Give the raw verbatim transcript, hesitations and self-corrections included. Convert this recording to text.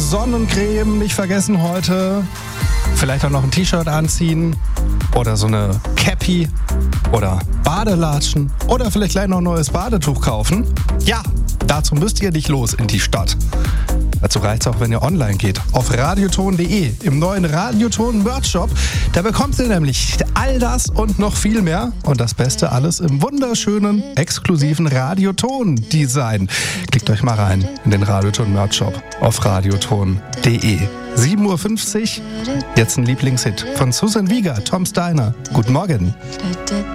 Sonnencreme nicht vergessen heute. Vielleicht auch noch ein T-Shirt anziehen oder so eine Cappy oder Badelatschen oder vielleicht gleich noch ein neues Badetuch kaufen. Ja, dazu müsst ihr nicht los in die Stadt. Dazu reicht's auch, wenn ihr online geht, auf radioton punkt de, im neuen Radioton Merch Shop. Da bekommt ihr nämlich all das und noch viel mehr. Und das Beste alles im wunderschönen, exklusiven Radioton-Design. Klickt euch mal rein in den Radioton Merch Shop auf radioton punkt de. sieben Uhr fünfzig, jetzt ein Lieblingshit von Susan Vega, Tom Steiner. Guten Morgen.